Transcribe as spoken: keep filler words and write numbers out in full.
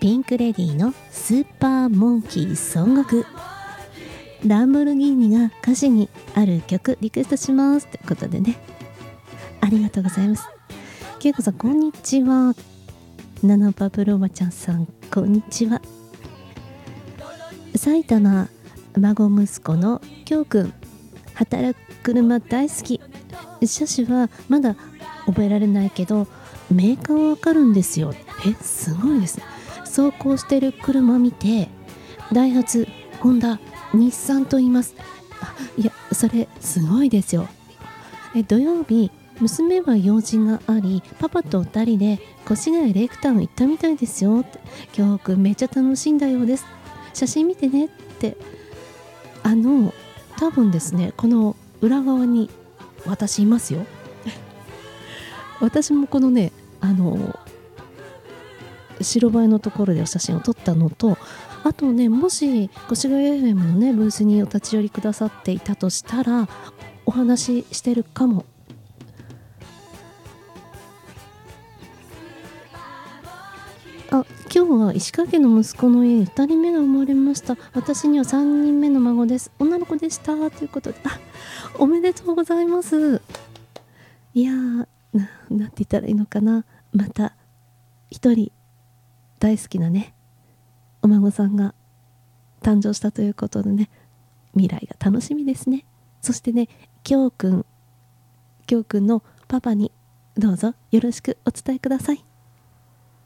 ピンクレディーのスーパーモンキー孫悟空。ランボルギーニが歌詞にある曲リクエストしますということでね、ありがとうございます。けいこさんこんにちは。ナノパブローマちゃんさんこんにちは。埼玉孫息子のきょうくん、働く車大好き。車種はまだ覚えられないけどメーカーはわかるんですよ。え、すごいですね。走行してる車見てダイハツ、ホンダ、日産と言います。あ、いやそれすごいですよ。え土曜日娘は用事がありパパとふたりで越谷レイクタウン行ったみたいですよって。きょうくんめっちゃ楽しんだようです。写真見てねって。あの多分ですね、この裏側に私いますよ私もこのね、あの白バイのところでお写真を撮ったのと、あとね、もし越谷 エフエム のねブースにお立ち寄りくださっていたとしたらお話ししてるかも。あ、今日は石川県の息子の家にふたりめが生まれました。私にはさんにんめの孫です。女の子でしたということで、あ、おめでとうございます。いやー な, なんて言ったらいいのかな。また一人大好きなねお孫さんが誕生したということでね、未来が楽しみですね。そしてね、きょうくんきょうくんのパパにどうぞよろしくお伝えください。